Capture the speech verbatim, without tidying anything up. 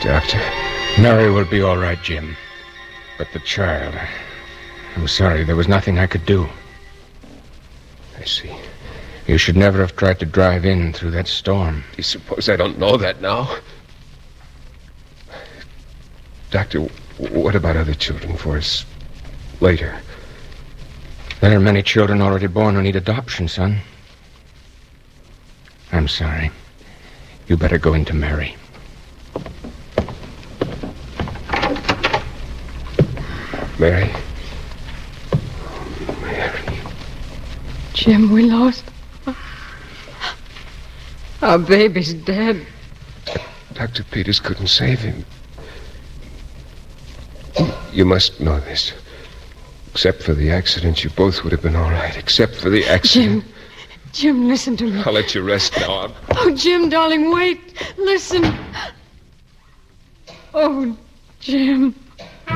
Doctor. Mary will be all right, Jim. But the child... I'm sorry, there was nothing I could do. I see. You should never have tried to drive in through that storm. Do you suppose I don't know that now? Doctor, what about other children for us later? There are many children already born who need adoption, son. I'm sorry. You better go into Mary. Mary? Mary. Jim, we lost. Our baby's dead. Doctor Peters couldn't save him. You must know this. Except for the accident, you both would have been all right. Except for the accident. Jim, Jim, listen to me. I'll let you rest now. I'm... Oh, Jim, darling, wait. Listen. Oh, Jim.